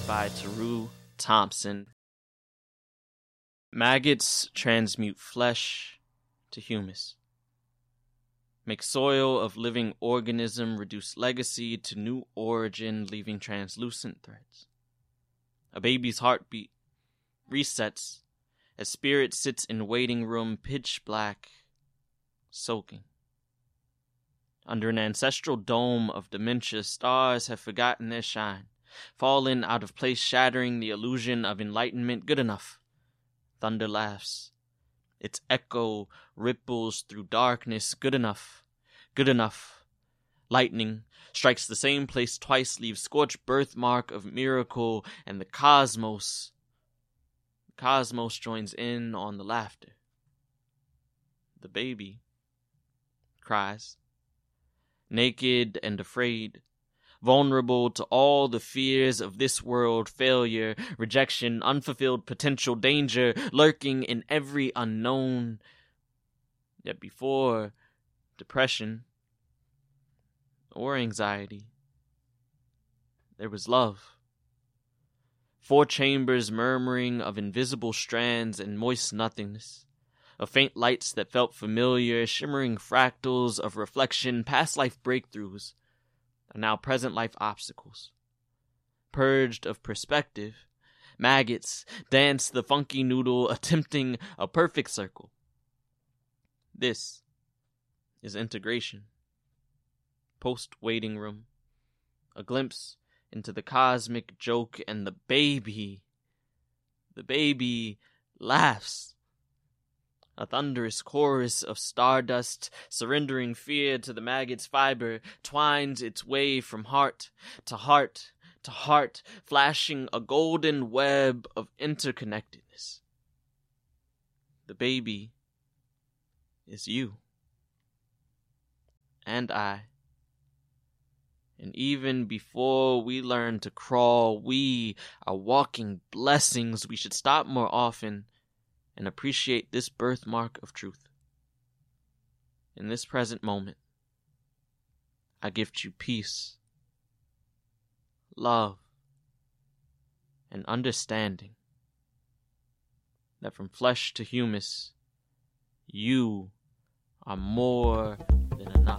by Teru Thompson. Maggots transmute flesh to humus. Make soil of living organism, reduce legacy to new origin, leaving translucent threads. A baby's heartbeat resets as spirit sits in waiting room, pitch black, soaking. Under an ancestral dome of dementia, stars have forgotten their shine, fallen out of place, shattering the illusion of enlightenment. Good enough. Thunder laughs. Its echo ripples through darkness. Good enough. Good enough. Lightning strikes the same place twice, leaves scorched birthmark of miracle, and the cosmos joins in on the laughter. The baby cries, naked and afraid, vulnerable to all the fears of this world, failure, rejection, unfulfilled potential, danger, lurking in every unknown. Yet before depression or anxiety, there was love. 4 chambers murmuring of invisible strands and moist nothingness, of faint lights that felt familiar, shimmering fractals of reflection, past life breakthroughs, and now present life obstacles. Purged of perspective, maggots dance the funky noodle, attempting a perfect circle. This is integration. Post-waiting room, a glimpse into the cosmic joke, and the baby laughs. A thunderous chorus of stardust, surrendering fear to the maggot's fiber, twines its way from heart to heart to heart, flashing a golden web of interconnectedness. The baby is you and I. And even before we learn to crawl, we are walking blessings. We should stop more often and appreciate this birthmark of truth. In this present moment, I gift you peace, love, and understanding that from flesh to humus, you are more than enough.